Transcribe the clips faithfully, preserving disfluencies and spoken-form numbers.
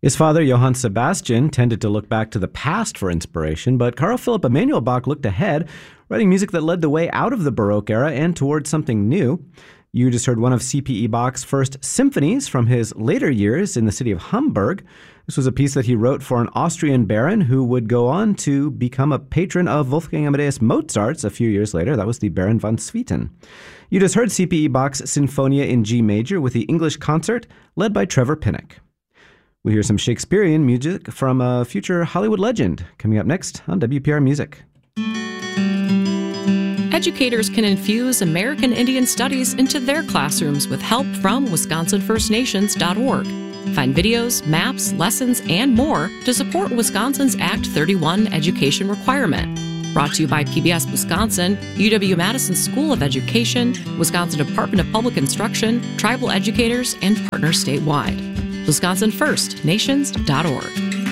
His father, Johann Sebastian, tended to look back to the past for inspiration, but Carl Philipp Emanuel Bach looked ahead, writing music that led the way out of the Baroque era and towards something new. You just heard one of C P E Bach's first symphonies from his later years in the city of Hamburg. This was a piece that he wrote for an Austrian baron who would go on to become a patron of Wolfgang Amadeus Mozart's a few years later. That was the Baron von Swieten. You just heard C P E Bach's Sinfonia in G major with the English Concert, led by Trevor Pinnock. We hear some Shakespearean music from a future Hollywood legend, coming up next on W P R Music. Educators can infuse American Indian Studies into their classrooms with help from Wisconsin First Nations dot org. Find videos, maps, lessons, and more to support Wisconsin's Act thirty-one education requirement. Brought to you by P B S Wisconsin, U W-Madison School of Education, Wisconsin Department of Public Instruction, tribal educators, and partners statewide. Wisconsin First Nations dot org.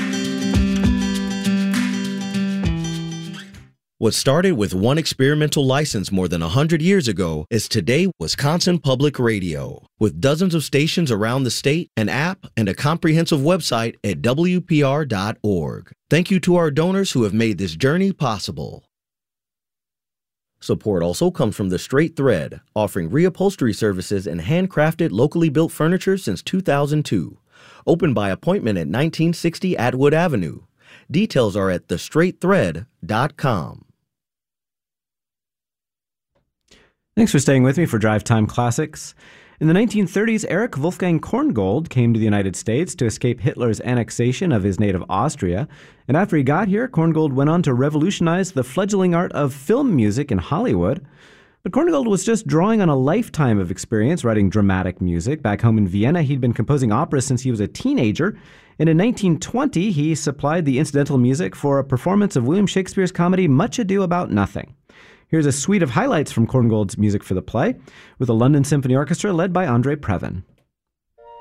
What started with one experimental license more than one hundred years ago is today Wisconsin Public Radio. With dozens of stations around the state, an app, and a comprehensive website at W P R dot org. Thank you to our donors who have made this journey possible. Support also comes from The Straight Thread, offering reupholstery services and handcrafted, locally built furniture since two thousand two. Open by appointment at nineteen sixty Atwood Avenue. Details are at the straight thread dot com. Thanks for staying with me for Drive Time Classics. In the nineteen thirties, Erich Wolfgang Korngold came to the United States to escape Hitler's annexation of his native Austria. And after he got here, Korngold went on to revolutionize the fledgling art of film music in Hollywood. But Korngold was just drawing on a lifetime of experience writing dramatic music. Back home in Vienna, he'd been composing operas since he was a teenager. And in nineteen twenty, he supplied the incidental music for a performance of William Shakespeare's comedy Much Ado About Nothing. Here's a suite of highlights from Korngold's music for the play, with the London Symphony Orchestra led by Andre Previn.